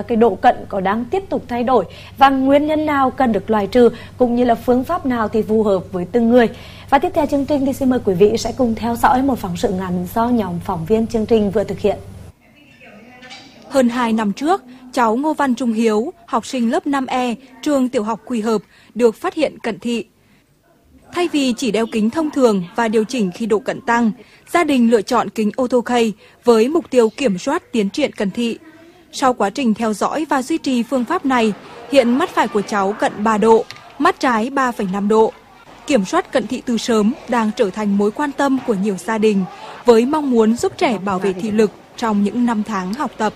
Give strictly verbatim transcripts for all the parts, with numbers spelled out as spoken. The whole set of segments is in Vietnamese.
cái độ cận có đang tiếp tục thay đổi và nguyên nhân nào cần được loại trừ, cũng như là phương pháp nào thì phù hợp với từng người. Và tiếp theo chương trình thì xin mời quý vị sẽ cùng theo dõi một phóng sự ngắn do nhóm phóng viên chương trình vừa thực hiện. Hơn hai năm trước, cháu Ngô Văn Trung Hiếu, học sinh lớp năm E, trường tiểu học Quỳ Hợp, được phát hiện cận thị. Thay vì chỉ đeo kính thông thường và điều chỉnh khi độ cận tăng, gia đình lựa chọn kính AutoK với mục tiêu kiểm soát tiến triển cận thị. Sau quá trình theo dõi và duy trì phương pháp này, hiện mắt phải của cháu cận ba độ, mắt trái ba phẩy năm độ. Kiểm soát cận thị từ sớm đang trở thành mối quan tâm của nhiều gia đình, với mong muốn giúp trẻ bảo vệ thị lực trong những năm tháng học tập.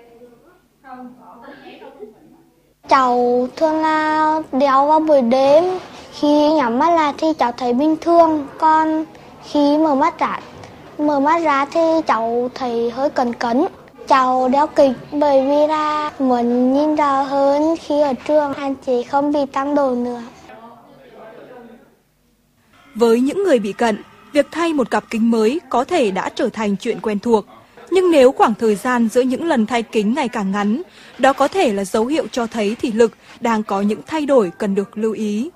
Cháu thường là đeo vào buổi đêm, khi nhắm mắt lại thì cháu thấy bình thường, còn khi mở mắt ra, mở mắt ra thì cháu thấy hơi cấn cấn. Cháu đeo kính bởi vì là muốn nhìn rõ hơn khi ở trường, hạn chế không bị tăng độ nữa. Với những người bị cận, việc thay một cặp kính mới có thể đã trở thành chuyện quen thuộc. Nhưng nếu khoảng thời gian giữa những lần thay kính ngày càng ngắn, đó có thể là dấu hiệu cho thấy thị lực đang có những thay đổi cần được lưu ý.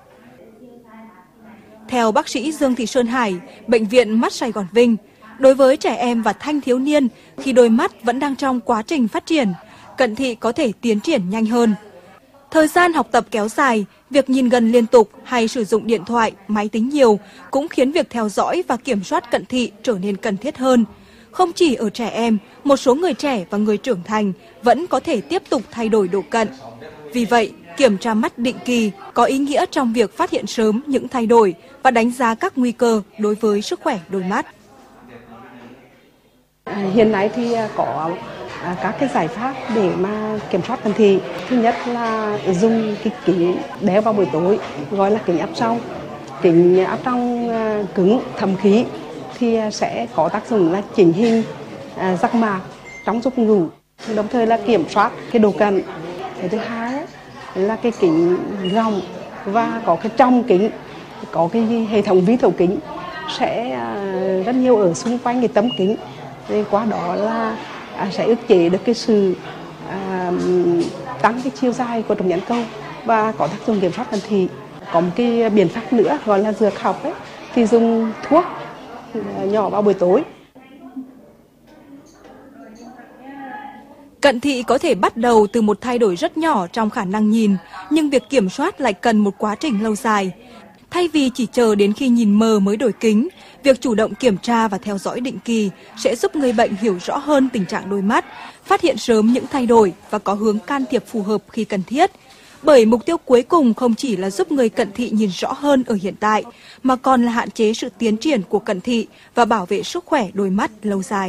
Theo bác sĩ Dương Thị Sơn Hải, Bệnh viện Mắt Sài Gòn Vinh, đối với trẻ em và thanh thiếu niên, khi đôi mắt vẫn đang trong quá trình phát triển, cận thị có thể tiến triển nhanh hơn. Thời gian học tập kéo dài, việc nhìn gần liên tục hay sử dụng điện thoại, máy tính nhiều cũng khiến việc theo dõi và kiểm soát cận thị trở nên cần thiết hơn. Không chỉ ở trẻ em, một số người trẻ và người trưởng thành vẫn có thể tiếp tục thay đổi độ cận. Vì vậy, kiểm tra mắt định kỳ có ý nghĩa trong việc phát hiện sớm những thay đổi và đánh giá các nguy cơ đối với sức khỏe đôi mắt. Hiện nay thì có các cái giải pháp để mà kiểm soát cận thị. Thứ nhất là dùng cái kính đeo vào buổi tối, gọi là kính áp tròng. Kính áp tròng cứng thẩm khí thì sẽ có tác dụng là chỉnh hình giác mạc trong giấc ngủ, đồng thời là kiểm soát cái độ cận. Cái thứ hai là cái kính gọng và có cái trong kính, có cái hệ thống vi thấu kính sẽ rất nhiều ở xung quanh cái tấm kính. Thì qua đó là sẽ ức chế được cái sự à, tăng cái chiều dài của trục nhãn cầu và có tác dụng kiểm soát cận thị. Có một cái biện pháp nữa gọi là dược học ấy, thì dùng thuốc nhỏ vào buổi tối. Cận thị có thể bắt đầu từ một thay đổi rất nhỏ trong khả năng nhìn, nhưng việc kiểm soát lại cần một quá trình lâu dài. Thay vì chỉ chờ đến khi nhìn mờ mới đổi kính, việc chủ động kiểm tra và theo dõi định kỳ sẽ giúp người bệnh hiểu rõ hơn tình trạng đôi mắt, phát hiện sớm những thay đổi và có hướng can thiệp phù hợp khi cần thiết. Bởi mục tiêu cuối cùng không chỉ là giúp người cận thị nhìn rõ hơn ở hiện tại, mà còn là hạn chế sự tiến triển của cận thị và bảo vệ sức khỏe đôi mắt lâu dài.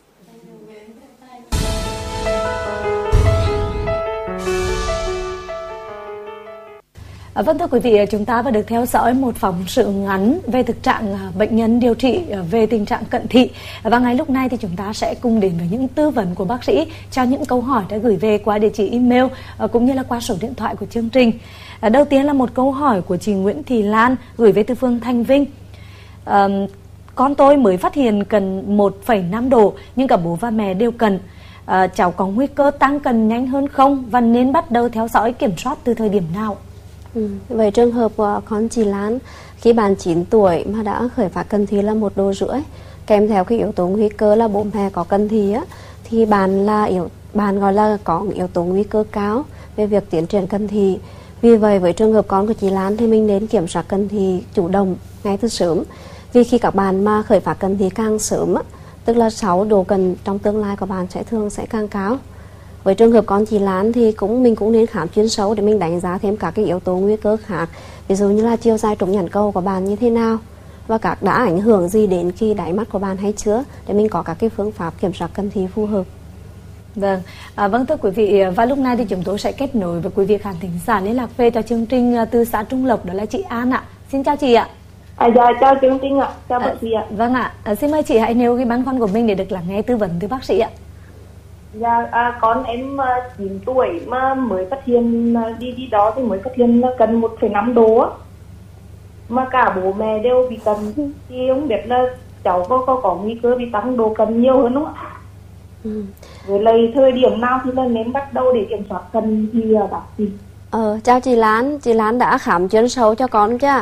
Vâng thưa quý vị, chúng ta vừa được theo dõi một phóng sự ngắn về thực trạng bệnh nhân điều trị về tình trạng cận thị. Và ngay lúc này thì chúng ta sẽ cùng đến với những tư vấn của bác sĩ cho những câu hỏi đã gửi về qua địa chỉ email cũng như là qua số điện thoại của chương trình. Đầu tiên là một câu hỏi của chị Nguyễn Thị Lan gửi về từ phường Thanh Vinh. À, con tôi mới phát hiện cận một phẩy năm độ nhưng cả bố và mẹ đều cận. À, cháu có nguy cơ tăng cận nhanh hơn không và nên bắt đầu theo dõi kiểm soát từ thời điểm nào? Ừ, về trường hợp của con chị Lan, khi bạn chín tuổi mà đã khởi phát cận thị là một độ rưỡi, kèm theo cái yếu tố nguy cơ là bố mẹ có cận thị á, thì bạn là yếu bạn gọi là có yếu tố nguy cơ cao về việc tiến triển cận thị. Vì vậy với trường hợp con của chị Lan thì mình nên kiểm soát cận thị chủ động ngay từ sớm. Vì khi các bạn mà khởi phát cận thị càng sớm á, tức là sáu độ cận trong tương lai của bạn sẽ thường sẽ càng cao. Với trường hợp con chị Lan thì cũng mình cũng nên khám chuyên sâu để mình đánh giá thêm các cái yếu tố nguy cơ khác, ví dụ như là chiều dài trục nhãn cầu của bạn như thế nào và các đã ảnh hưởng gì đến khi đáy mắt của bạn hay chưa, để mình có các cái phương pháp kiểm soát cận thị phù hợp. Vâng, à, vâng thưa quý vị, và lúc này thì chúng tôi sẽ kết nối với quý vị khán thính giả liên lạc về cho chương trình từ xã Trung Lộc, đó là chị An ạ. Xin chào chị ạ. À, dạ, chào chương trình ạ, chào à, bác sĩ ạ. Vâng ạ, à, xin mời chị hãy nêu cái băn khoăn của mình để được lắng nghe tư vấn từ bác sĩ ạ. Dạ, à, con em uh, chín tuổi mà mới phát hiện uh, đi đi đó thì mới phát hiện là cận một phẩy năm độ á. Mà cả bố mẹ đều bị cận, thì không biết là cháu có có, có nguy cơ bị tăng độ cận nhiều hơn không ạ? Ừ. với lại thời điểm nào thì là nên bắt đầu để kiểm soát cân thì uh, bác sĩ? Ờ, chào chị Lan, chị Lan đã khám chuyên sâu cho con chưa?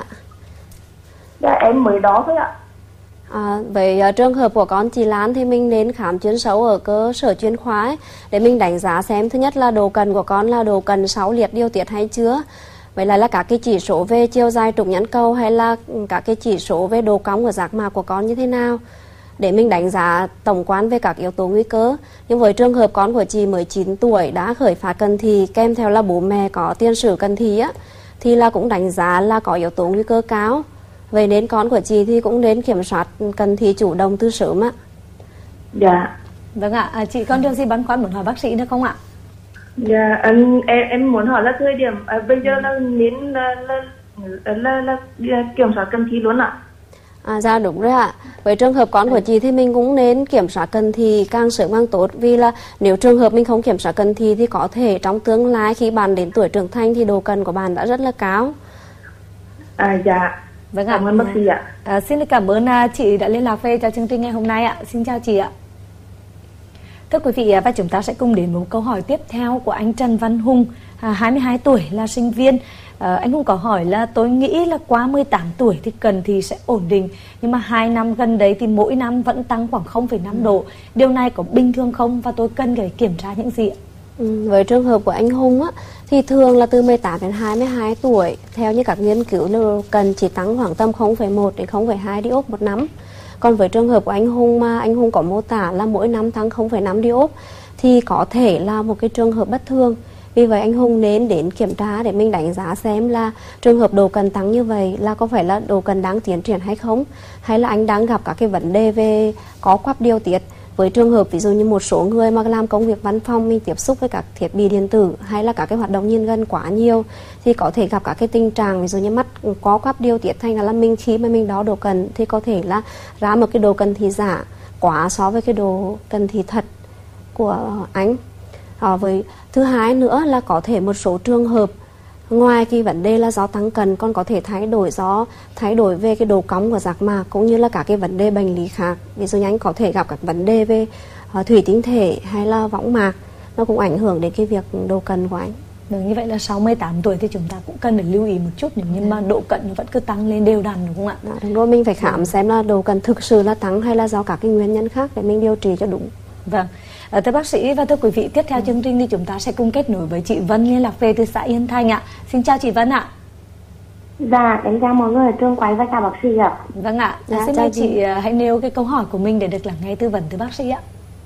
Dạ em mới đó thôi ạ. À, về uh, trường hợp của con chị Lan thì mình nên khám chuyên sâu ở cơ sở chuyên khoa ấy, để mình đánh giá xem thứ nhất là độ cần của con là độ cần sáu liệt điều tiết hay chưa. Vậy là là các cái chỉ số về chiều dài trục nhãn cầu hay là các cái chỉ số về độ cong của giác mạc của con như thế nào, để mình đánh giá tổng quan về các yếu tố nguy cơ. Nhưng với trường hợp con của chị mới chín tuổi đã khởi phát cận thị kèm theo là bố mẹ có tiền sử cận thị á, thì là cũng đánh giá là có yếu tố nguy cơ cao. Vậy nên con của chị thì cũng nên kiểm soát cận thị chủ động từ sớm ạ. Dạ. Vâng ạ, à, chị còn điều gì băn khoăn muốn hỏi bác sĩ nữa không ạ? Dạ em em, em muốn hỏi là thời điểm à, bây giờ là nên là là, là, là, là, là kiểm soát cân thị luôn ạ. À, dạ đúng rồi ạ. Với trường hợp con của chị thì mình cũng nên kiểm soát cận thị càng sớm càng tốt, vì là nếu trường hợp mình không kiểm soát cận thị thì có thể trong tương lai khi bạn đến tuổi trưởng thành thì độ cận của bạn đã rất là cao. À dạ. Vâng ạ. Cảm ơn bác sĩ ạ. À, xin cảm ơn à, chị đã liên lạc về cho chương trình ngày hôm nay ạ. Xin chào chị ạ. Thưa quý vị, và chúng ta sẽ cùng đến một câu hỏi tiếp theo của anh Trần Văn Hùng, à, hai mươi hai tuổi, là sinh viên. À, anh Hùng có hỏi là tôi nghĩ là quá mười tám tuổi thì cận thị sẽ ổn định, nhưng mà hai năm gần đấy thì mỗi năm vẫn tăng khoảng không phẩy năm độ. Điều này có bình thường không và tôi cần phải kiểm tra những gì ạ? Ừ, với trường hợp của anh Hùng á, thì thường là từ mười tám đến hai mươi hai tuổi, theo như các nghiên cứu là cần chỉ tăng khoảng tầm không phẩy một đến không phẩy hai diop một năm. Còn với trường hợp của anh Hùng mà anh Hùng có mô tả là mỗi năm tăng không phẩy năm diop thì có thể là một cái trường hợp bất thường. Vì vậy anh Hùng nên đến kiểm tra để mình đánh giá xem là trường hợp độ cần tăng như vậy là có phải là độ cần đang tiến triển hay không, hay là anh đang gặp các cái vấn đề về có quắp điều tiết. Với trường hợp ví dụ như một số người mà làm công việc văn phòng, mình tiếp xúc với các thiết bị điện tử hay là các cái hoạt động nhìn gần quá nhiều thì có thể gặp các cái tình trạng ví dụ như mắt có quắp điều tiết, thành là mình khi mà mình đo độ cần thì có thể là ra một cái độ cần thị giả quá so với cái độ cần thị thật của anh. À, với thứ hai nữa là có thể một số trường hợp ngoài cái vấn đề là do tăng cân, còn có thể thay đổi do thay đổi về cái độ cong của giác mạc cũng như là cả cái vấn đề bệnh lý khác. Ví dụ như anh có thể gặp các vấn đề về uh, thủy tinh thể hay là võng mạc, nó cũng ảnh hưởng đến cái việc độ cân của anh. Vâng, như vậy là sau mười tám tuổi thì chúng ta cũng cần phải lưu ý một chút, nhưng mà độ cận nó vẫn cứ tăng lên đều đặn, đúng không ạ? Đó, đúng rồi, mình phải khám xem là độ cân thực sự là tăng hay là do các cái nguyên nhân khác để mình điều trị cho đúng. Vâng. À, thưa bác sĩ và thưa quý vị, tiếp theo chương trình thì chúng ta sẽ cùng kết nối với chị Vân liên lạc về từ xã Yên Thành ạ. Xin chào chị Vân ạ. Dạ, em chào mọi người ở trường quay và chào bác sĩ ạ. Vâng ạ. Dạ, xin chào mời chị. chị hãy nêu cái câu hỏi của mình để được lắng nghe tư vấn từ bác sĩ ạ.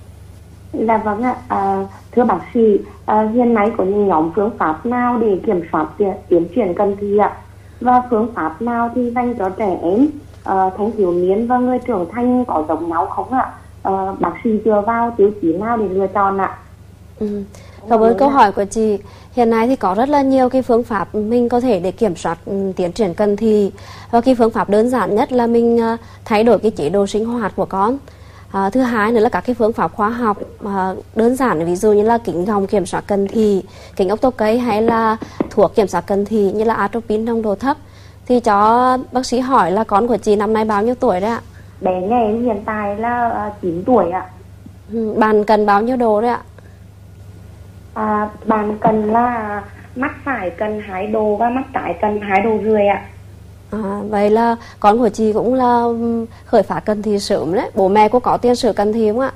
Dạ vâng ạ. À, thưa bác sĩ, à, hiện nay có những nhóm phương pháp nào để kiểm soát tiến triển cận thị ạ? Và phương pháp nào thì dành cho trẻ em, à, thanh thiếu niên và người trưởng thành có giống nhau không ạ? À, bác sĩ dựa vào tiêu chí nào để lựa chọn ạ? Ừ. Cảm ơn câu hỏi của chị. Hiện nay thì có rất là nhiều cái phương pháp mình có thể để kiểm soát um, tiến triển cận thị. Và cái phương pháp đơn giản nhất là mình uh, thay đổi cái chế độ sinh hoạt của con. Uh, thứ hai nữa là các cái phương pháp khoa học uh, đơn giản, ví dụ như là kính gọng kiểm soát cận thị, kính ốc tô cây hay là thuốc kiểm soát cận thị như là atropine nồng độ thấp. Thì cho bác sĩ hỏi là con của chị năm nay bao nhiêu tuổi đấy ạ? Bé nhà em hiện tại là uh, chín tuổi ạ. Ừ, bạn cần bao nhiêu độ đấy ạ? À, bạn cần là mắt phải cần hai độ và mắt trái cần hai độ rưỡi ạ. À, vậy là con của chị cũng là khởi phát cận thị sớm đấy. Bố mẹ có có tiền sử cận thị không ạ?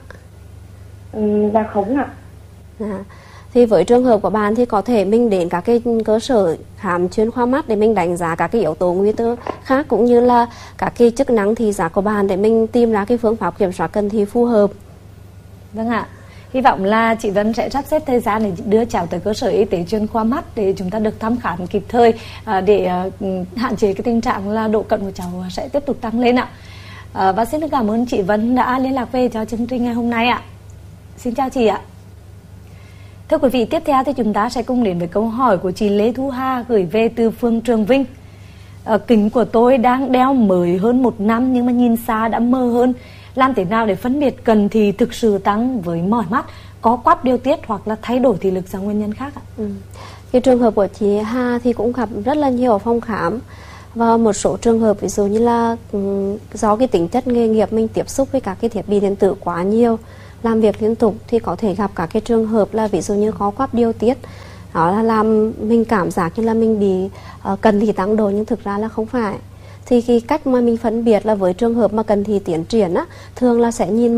Ừ, dạ không ạ. À, thì với trường hợp của bạn thì có thể mình đến các cái cơ sở khám chuyên khoa mắt để mình đánh giá các cái yếu tố nguy cơ khác cũng như là các cái chức năng thị giác của bạn để mình tìm ra cái phương pháp kiểm soát cận thị phù hợp. Vâng ạ. Hy vọng là chị Vân sẽ sắp xếp thời gian để đưa cháu tới cơ sở y tế chuyên khoa mắt để chúng ta được thăm khám kịp thời, để hạn chế cái tình trạng là độ cận của cháu sẽ tiếp tục tăng lên ạ. Và xin cảm ơn chị Vân đã liên lạc về cho chương trình ngày hôm nay ạ. Xin chào chị ạ. Thưa quý vị, tiếp theo thì chúng ta sẽ cùng đến với câu hỏi của chị Lê Thu Hà gửi về từ phường Trường Vinh. À, kính của tôi đang đeo mới hơn một năm nhưng mà nhìn xa đã mờ hơn. Làm thế nào để phân biệt cận thị thực sự tăng với mỏi mắt, có quắp điều tiết hoặc là thay đổi thị lực do nguyên nhân khác ạ? Ừ. Cái trường hợp của chị Hà thì cũng gặp rất là nhiều ở phòng khám. Và một số trường hợp ví dụ như là um, do cái tính chất nghề nghiệp mình tiếp xúc với các cái thiết bị điện tử quá nhiều, làm việc liên tục thì có thể gặp các cái trường hợp là ví dụ như khó quắp điều tiết, đó là làm mình cảm giác như là mình bị uh, cận thị tăng độ nhưng thực ra là không phải. Thì cái cách mà mình phân biệt là với trường hợp mà cận thị tiến triển á, thường là sẽ nhìn